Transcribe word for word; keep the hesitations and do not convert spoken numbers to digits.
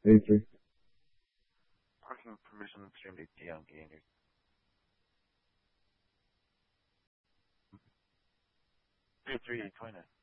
eighty-three. Parking permission extremely down gainers. Three three twenty.